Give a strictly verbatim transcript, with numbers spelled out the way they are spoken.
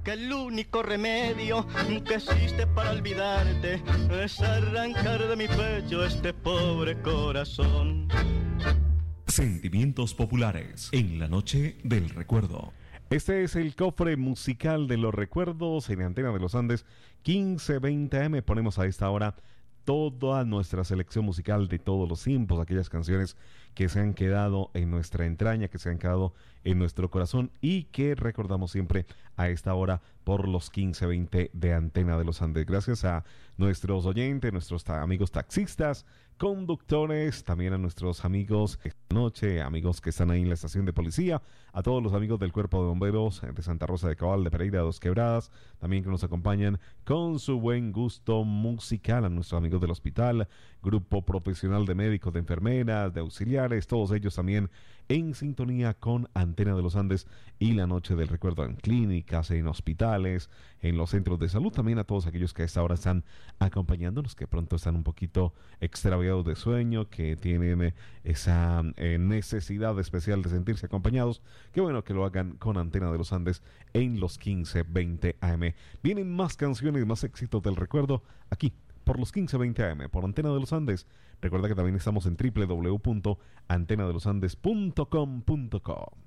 que el único remedio que existe para olvidarte es arrancar de mi pecho este pobre corazón. Sentimientos populares en la noche del recuerdo. Este es el cofre musical de los recuerdos en Antena de los Andes, quince veinte A M. Ponemos a esta hora toda nuestra selección musical de todos los tiempos, aquellas canciones que se han quedado en nuestra entraña, que se han quedado en nuestro corazón y que recordamos siempre a esta hora por los quince veinte de Antena de los Andes. Gracias a nuestros oyentes, nuestros ta- amigos taxistas, conductores, también a nuestros amigos esta noche, amigos que están ahí en la estación de policía, a todos los amigos del Cuerpo de Bomberos de Santa Rosa de Cabal, de Pereira, de Dos Quebradas, también que nos acompañan con su buen gusto musical, a nuestros amigos del hospital, grupo profesional de médicos, de enfermeras, de auxiliares, todos ellos también en sintonía con Antena de los Andes y la noche del recuerdo en clínicas, en hospitales, en los centros de salud, también a todos aquellos que a esta hora están acompañándonos, que pronto están un poquito extraviados de sueño, que tienen esa eh, necesidad especial de sentirse acompañados. Qué bueno que lo hagan con Antena de los Andes en los quince veinte A M. Vienen más canciones, más éxitos del recuerdo aquí por los quince veinte A M, por Antena de los Andes. Recuerda que también estamos en doble u doble u doble u punto antena de los andes punto com punto co.